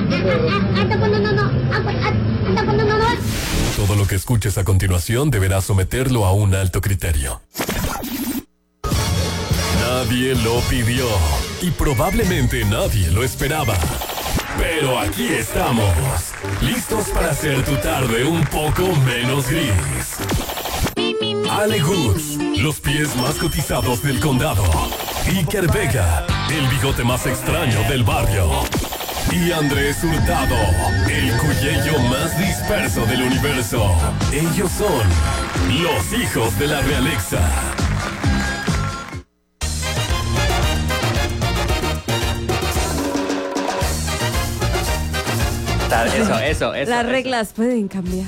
Todo lo que escuches a continuación deberá someterlo a un alto criterio. Nadie lo pidió y probablemente nadie lo esperaba. Pero aquí estamos, listos para hacer tu tarde un poco menos gris. Ale Woods, los pies más cotizados del condado. Iker Vega, el bigote más extraño del barrio. Y Andrés Hurtado, el cuyello más disperso del universo. Ellos son los hijos de la Realexa. Eso. Las reglas pueden cambiar.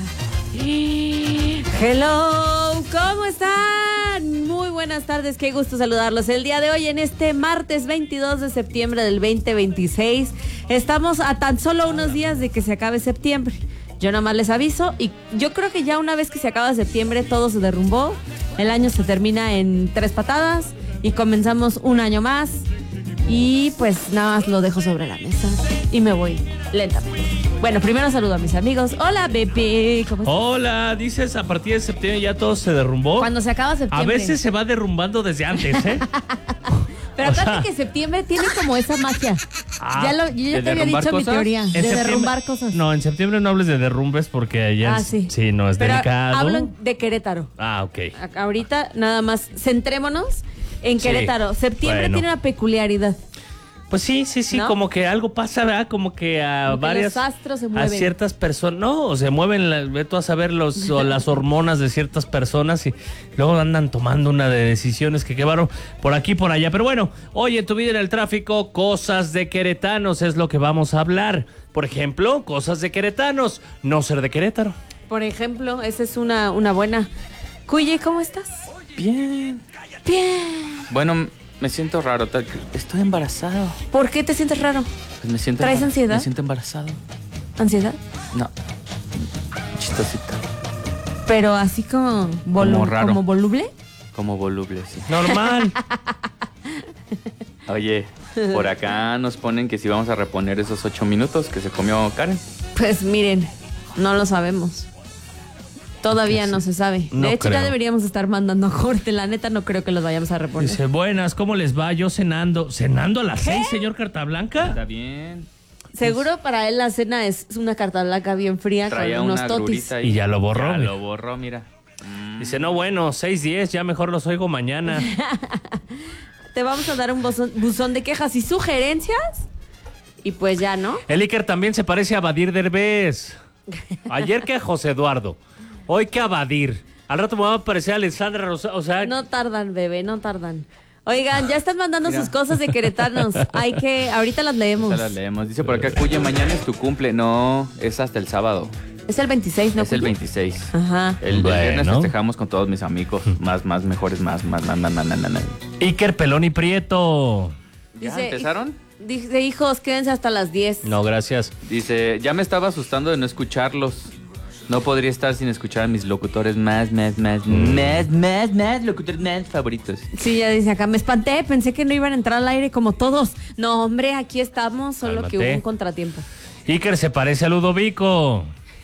Hello, ¿cómo están? Muy buenas tardes, qué gusto saludarlos. El día de hoy, en este martes 22 de septiembre del 2026, estamos a tan solo unos días de que se acabe septiembre. Yo nomás les aviso, y yo creo que ya una vez que se acaba septiembre todo se derrumbó. El año se termina en 3 patadas y comenzamos un año más. Y pues nada más lo dejo sobre la mesa y me voy lentamente. Bueno, primero saludo a mis amigos. Hola, Pepe. ¿Cómo estás? Hola, dices a partir de septiembre ya todo se derrumbó. Cuando se acaba septiembre. A veces se va derrumbando desde antes, ¿eh? Pero aparte que septiembre tiene como esa magia. Yo ya te había dicho mi teoría de derrumbar cosas. No, en septiembre no hables de derrumbes porque allá sí, no es pero delicado. Hablo de Querétaro. Ah, ok. Ahorita nada más centrémonos en Querétaro. Septiembre tiene una peculiaridad. Pues sí, ¿no? Como que algo pasa, ¿verdad? Como que a como varias... Que los astros se mueven. A ciertas personas... No, se mueven, ve tú a saber las hormonas de ciertas personas y luego andan tomando una de decisiones que quedaron por aquí y por allá. Pero bueno, hoy en Tu Vida en el Tráfico, cosas de queretanos es lo que vamos a hablar. Por ejemplo, cosas de queretanos, no ser de Querétaro. Por ejemplo, esa es una buena. Cuye, ¿cómo estás? Bien. Bueno... Me siento raro, estoy embarazado. ¿Por qué te sientes raro? Pues me siento ¿Traes ansiedad? Me siento embarazado. ¿Ansiedad? No, chistosita. Pero así como raro. ¿Como voluble? Como voluble, sí. Normal. Oye, por acá nos ponen que si vamos a reponer esos 8 minutos que se comió Karen. Pues miren, no lo sabemos. Todavía no se sabe. No de hecho, creo. Ya deberíamos estar mandando a corte. La neta, no creo que los vayamos a reponer. Dice, buenas, ¿cómo les va? Yo cenando. ¿Cenando a las 6, señor Cartablanca? Está bien. Seguro para él la cena es una carta blanca bien fría. Traía con unos una totis. Y ya lo borró. Ya lo borró, mira. Dice, no, bueno, 6:10, ya mejor los oigo mañana. Te vamos a dar un buzón de quejas y sugerencias. Y pues ya, ¿no? El Iker también se parece a Badir Derbez. Ayer que a José Eduardo. Hoy que a Badir. Al rato me va a parecer a Alessandra Rosa, o sea... No tardan, bebé, no tardan. Oigan, ya están mandando sus cosas de queretanos. Ahorita las leemos. Ahorita las leemos. Dice por acá, Cuye, mañana es tu cumple. No, es hasta el sábado. Es el 26, ¿no? Es el 26. Ajá. El viernes festejamos con todos mis amigos. Más mejores, más. Iker, Pelón y Prieto. ¿Ya Dice, empezaron? Dice, hijos, quédense hasta las 10. No, gracias. Dice, ya me estaba asustando de no escucharlos. No podría estar sin escuchar a mis locutores más locutores más favoritos. Sí, ya dice acá, me espanté, pensé que no iban a entrar al aire como todos. No, hombre, aquí estamos, solo Cálmate. que hubo un contratiempo. Iker se parece a Ludovico.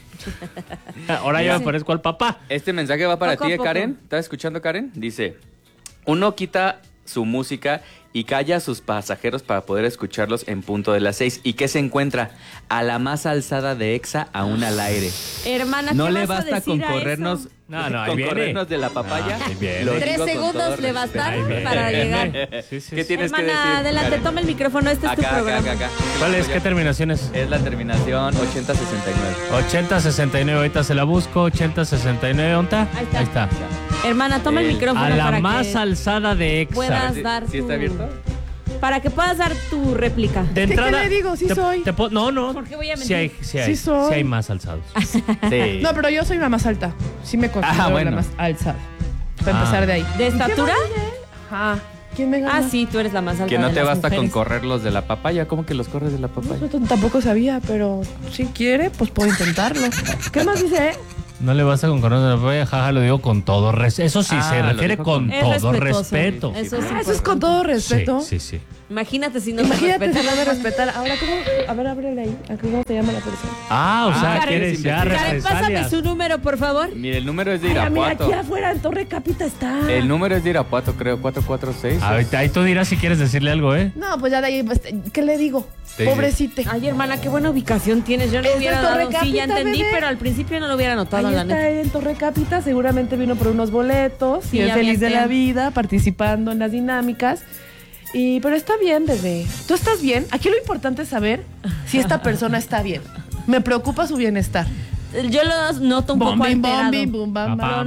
Ahora ya me parezco al papá. Este mensaje va para Poco ti, a poco. Karen. ¿Estás escuchando, Karen? Dice, uno quita su música y calla a sus pasajeros para poder escucharlos en punto de las 6. ¿Y qué se encuentra? A la más alzada de EXA, aún al aire. Hermana, No ¿qué le vas a basta decir con a corrernos, eso? No, ahí con viene. corrernos de la papaya. Ahí viene. Lo 3 digo con segundos todo le respeto. bastaron para llegar. Sí. ¿Qué tienes que Hermana, decir, adelante, Karen? toma el micrófono, este es tu programa. Acá. ¿Cuál es? ¿Qué terminaciones? Es la terminación 8069. 8069, ahorita se la busco. 8069, ¿dónde está? Ahí está. Hermana, toma el micrófono A la para más que alzada de EXA. puedas ¿Sí- dar sí está abierto? Para que puedas dar tu réplica. De entrada, ¿Qué le digo? Sí soy. No. ¿Por qué voy a Sí mentir? hay, Sí soy. sí hay más alzados. Sí. No, pero yo soy la más alta. Sí me considero bueno. la más alzada. Para empezar de ahí. ¿De estatura? Ajá. ¿Quién me gana? Ah, sí, tú eres la más alta Que no de te las basta con mujeres. correrlos de la papaya. ¿Cómo que los corres de la papaya? No, tampoco sabía, pero si quiere, pues puedo intentarlo. ¿Qué más dice? No le basta con conocer, jaja, lo digo con todo respeto. Eso sí, se lo refiere dijo con Es todo respetuoso. respeto. Eso es Eso es con todo respeto. Sí, sí, sí. Imagínate si no Imagínate te si no me respetan. respetar. Ahora, ¿cómo? A ver, ábrele ahí. ¿A cómo se llama la persona? Ah, o sea, Karen, quieres ya Karen, Karen, pásame represalias. su número, por favor. Mire, el número es de Ay, mira, Irapuato. aquí afuera en Torre Capita está. El número es de Irapuato, creo, 446. Ahí tú dirás si quieres decirle algo, ¿eh? No, pues ya de ahí, ¿qué le digo? Sí. Pobrecite. Ay, hermana, qué buena ubicación tienes. Yo no Es de hubiera Torre dado. Sí, ya Capita, entendí, bebé. pero al principio no lo hubiera notado, Ahí la está neta. en Torre Capita, seguramente vino por unos boletos Sí, y es ya feliz vi de este. la vida, participando en las dinámicas. Pero está bien, bebé. ¿Tú estás bien? Aquí lo importante es saber si esta persona está bien. Me preocupa su bienestar. Yo lo noto un poco Bom, bim, alterado. bom, bim, bum, bam, bam.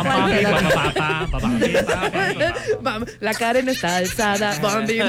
Bam, la Karen está alzada. Bom, bim.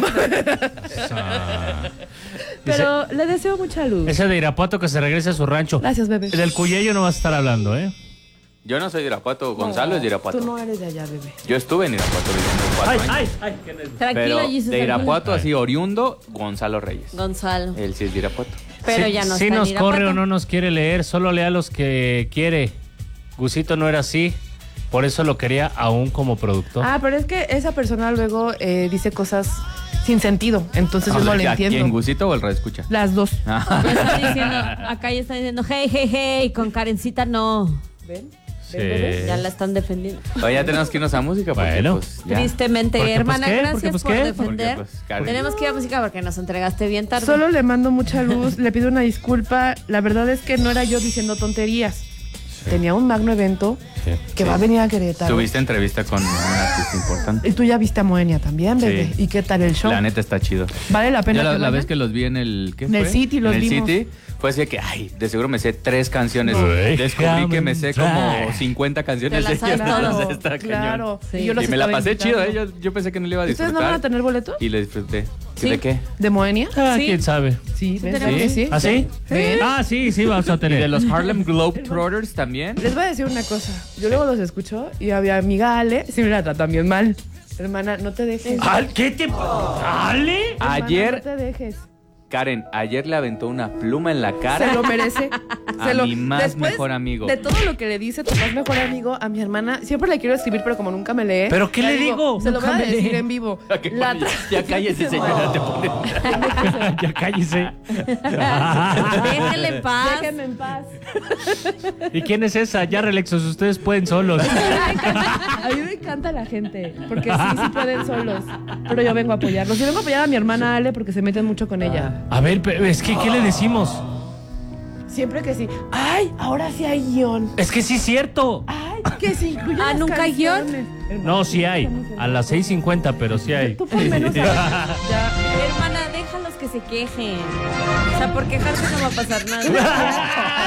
Pero le deseo mucha luz. Ese de Irapuato que se regrese a su rancho. Gracias, bebé. Del Cuyello no vas a estar hablando, ¿eh? Yo no soy de Irapuato, Gonzalo es de Irapuato. Tú no eres de allá, bebé. Yo estuve en Irapuato viviendo 4 años. Tranquilo, Pero Jesus. de tranquilo. Irapuato, así oriundo, Gonzalo Reyes. Gonzalo. Él sí es de Irapuato. Pero Sí, ya no si está en nos corre Irapuato. o no nos quiere leer, solo lea los que quiere. Gusito no era así, por eso lo quería aún como productor. Ah, pero es que esa persona luego dice cosas sin sentido. Entonces yo no le ¿A quién, entiendo. Gusito o el reescucha? Las dos. Ya está diciendo, acá ya está diciendo, hey, hey, hey, con Karencita no. ¿Ven? Sí. Ya la están defendiendo. Oye, ya tenemos que irnos a música porque Bueno. pues ya. Tristemente, ¿Por qué? hermana, Pues, ¿qué? gracias ¿Por qué? Pues, por ¿qué? defender. Porque, pues, Karen. Tenemos que ir a música porque nos entregaste bien tarde. Solo le mando mucha luz, le pido una disculpa. La verdad es que no era yo diciendo tonterías. Tenía un magno evento Sí. que va a venir a Querétaro. Tuviste entrevista con un artista importante. Y tú ya viste a Moenia también, bebé. Sí. ¿Y qué tal el show? La neta está chido. ¿Vale la pena Yo la vayan? vez que los vi en el... ¿qué En el fue? City, los En el vimos. City, fue así de que, ay, de seguro me sé 3 canciones. No. Descubrí que me sé como Déjame 50 canciones. Te las sabes de ellas. todas. Entonces, está cañón. Claro. Sí. Yo los Y me la estaba pasé chido, invitando. yo pensé que no le iba a ¿Ustedes disfrutar. no van a tener boletos? Y le disfruté. Sí. ¿De qué? ¿De Moenia? Ah, Sí. quién sabe. Sí, ¿ven? tenemos. ¿Sí? ¿Sí? ¿Ah, sí? ¿Ven? Ah, sí, vamos a ¿Y tener. de los Harlem Globetrotters también? Les voy a decir una cosa. Yo luego los escucho y a mi amiga Ale sí me la tratan bien mal. Hermana, no te dejes. ¿Qué te pasa? ¿Ale? Hermana, Ayer, no te dejes. Karen, ayer le aventó una pluma en la cara. Se lo merece. A mi más mejor amigo. De todo lo que le dice tu más mejor amigo, a mi hermana, siempre le quiero escribir, pero como nunca me lee. ¿Pero qué le digo? Se lo voy a Nunca me decir lee. en vivo. Ya, que- La ya cállese, señora. Te pone... Ya cállese. Déjenle en paz. Déjenme en paz. ¿Y quién es esa? Ya, Relexos, ustedes pueden solos. A mí me encanta la gente, porque sí pueden solos. Pero yo vengo a apoyarlos. Yo vengo a apoyar a mi hermana Ale porque se meten mucho con ella. A ver, pero es que, ¿qué le decimos? Siempre que sí. Ay, ahora sí hay guión. Es que sí es cierto. Ay, que sí incluye Ah, las ¿nunca hay guión? canciones. No, sí hay. A las 6:50, pero sí hay. Tú por menos. Ya. Hermana, déjalos que se quejen. O sea, por quejarse no va a pasar nada.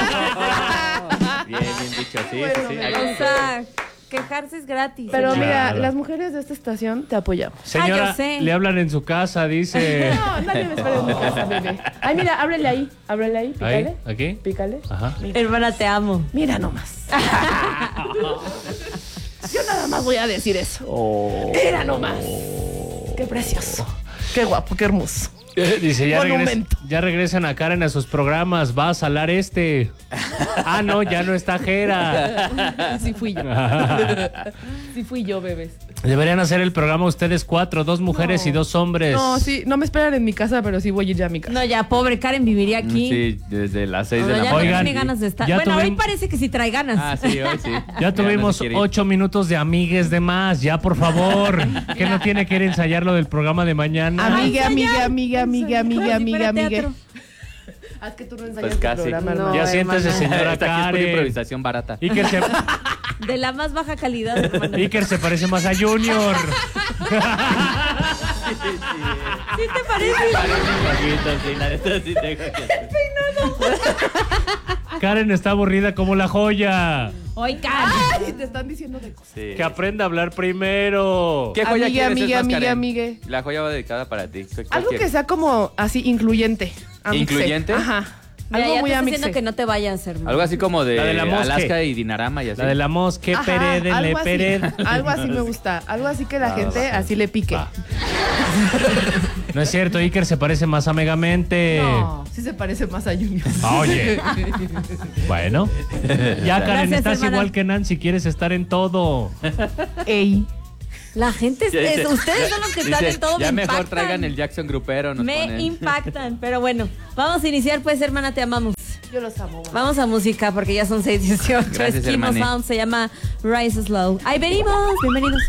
Bien dicho, sí, Bueno, sí, sí. O sea, quejarse es gratis. Pero señora. mira, Claro. las mujeres de esta estación te apoyamos. Señora, yo sé. le hablan en su casa, dice. No, nadie me espera en mi casa, bebé. Ay, mira, ábrele ahí, Ahí, pícale. aquí. Pícale. Ajá. Hermana, te amo. Mira nomás. Yo nada más voy a decir eso. Mira nomás. Qué precioso. Qué guapo, qué hermoso. Dice, Monumento. ya regresan a Karen a sus programas. Va a salar este. Ah, no, ya no está Jera. Sí fui yo. Sí fui yo, bebés. Deberían hacer el programa ustedes 4, 2 mujeres No. y 2 hombres. No, sí, no me esperan en mi casa, pero sí voy a ir ya a mi casa. No, ya, pobre Karen viviría aquí. Sí, desde las 6 No, de la ya no Oigan, tiene ganas de estar. ya Bueno, hoy tuvimos- parece que sí trae ganas. Ah, sí, hoy sí. Ya no tuvimos se quiere ir. 8 minutos de amigues de más. Ya, por favor. Que no tiene que ir a ensayar lo del programa de mañana. Amiga, amiga, amiga, amiga, amiga, Como si amiga, fuera amiga. teatro. Haz que tú no ensayas Pues tu casi. programa, No. hermano. Ya siéntese, hermana. señora Esta aquí es por Karen. improvisación barata. Iker se, De la más baja calidad, hermano. Iker se parece más a Junior. ¿Sí te parece? Sí, la neta sí tengo que- Karen está aburrida como la joya. Hoy, Karen. Ay, te están diciendo de cosas. Sí. Que aprenda a hablar primero. ¿Qué joya Amiga, quieres amiga, ser más, amiga, Karen? amiga. La joya va dedicada para ti. ¿Cuál Algo que quieres? sea como así incluyente. Amixe. ¿Incluyente? Ajá. Mira, Algo ya muy te está amixe. diciendo que no te vayas, hermano. Algo así como de, La de la mosque. Alaska y Dinarama y así. La de la mosque, Ajá, perédenle, algo así. pered. Algo así me gusta. Algo así que la gente así le pique. Va. No es cierto, Iker se parece más a Megamente. No, sí se parece más a Junior. Oye. Bueno. Ya, Karen, Gracias, estás hermana. igual que Nancy, quieres estar en todo. Ey. La gente, Ya dice- ustedes son los que están dice, en todo. ya me mejor impactan. traigan el Jackson grupero. Nos Me ponen. impactan, pero bueno, vamos a iniciar pues, hermana, te amamos. Yo los amo. güey. Vamos a música porque ya son 6:18. Gracias, Eskimo hermane. Sound se llama Rise Slow. Ahí venimos, bienvenidos.